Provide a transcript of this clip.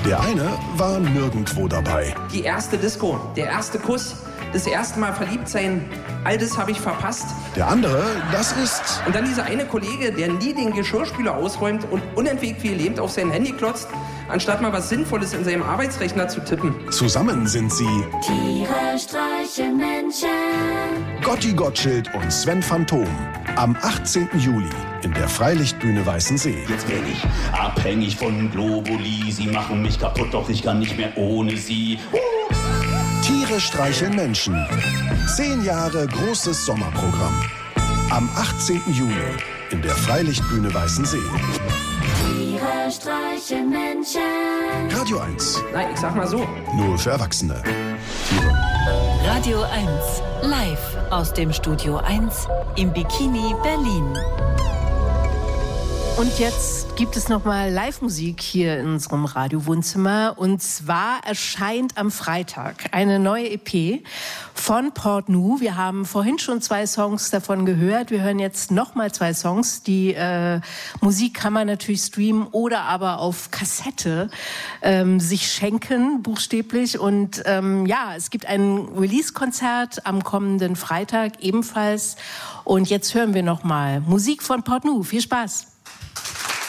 Der eine war nirgendwo dabei. Die erste Disco, der erste Kuss, das erste Mal verliebt sein, all das habe ich verpasst. Der andere, das ist... Und dann dieser eine Kollege, der nie den Geschirrspüler ausräumt und unentwegt wie gelähmt auf sein Handy klotzt, anstatt mal was Sinnvolles in seinem Arbeitsrechner zu tippen. Zusammen sind sie Tiere streichen Menschen. Gotti Gottschild und Sven Phantom. Am 18. Juli in der Freilichtbühne Weißensee. Jetzt bin ich abhängig von Globuli. Sie machen mich kaputt, doch ich kann nicht mehr ohne sie. Tiere streicheln Menschen. 10 Jahre großes Sommerprogramm. Am 18. Juli in der Freilichtbühne Weißensee. Tiere streichen Menschen. Radio 1. Nein, ich sag mal so. Nur für Erwachsene. Radio 1, live aus dem Studio 1 im Bikini Berlin. Und jetzt gibt es nochmal Live-Musik hier in unserem Radiowohnzimmer. Und zwar erscheint am Freitag eine neue EP von Port Nou. Wir haben vorhin schon 2 Songs davon gehört. Wir hören jetzt nochmal 2 Songs. Die Musik kann man natürlich streamen oder aber auf Kassette sich schenken, buchstäblich. Und es gibt ein Release-Konzert am kommenden Freitag ebenfalls. Und jetzt hören wir nochmal Musik von Port Nou. Viel Spaß!